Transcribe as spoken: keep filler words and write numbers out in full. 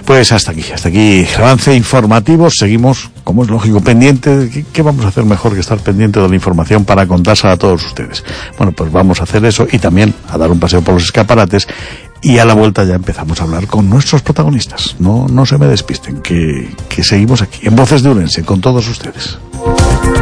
Pues hasta aquí, hasta aquí el avance informativo. Seguimos, como es lógico, pendiente. ¿Qué, qué vamos a hacer mejor que estar pendiente de la información para contársela a todos ustedes? Bueno, pues vamos a hacer eso y también a dar un paseo por los escaparates. Y a la vuelta ya empezamos a hablar con nuestros protagonistas. No, no se me despisten, que, que seguimos aquí, en Voces de Ourense, con todos ustedes.